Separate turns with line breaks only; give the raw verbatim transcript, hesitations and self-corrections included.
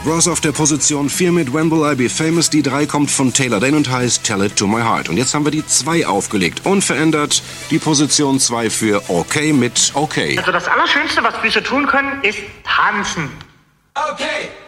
Ross auf der Position vier mit When Will I Be Famous. Die drei kommt von Taylor Dayne und heißt Tell It To My Heart. Und jetzt haben wir die zwei aufgelegt. Unverändert die Position zwei für Okay mit Okay.
Also das Allerschönste, was Füße tun können, ist tanzen.
Okay.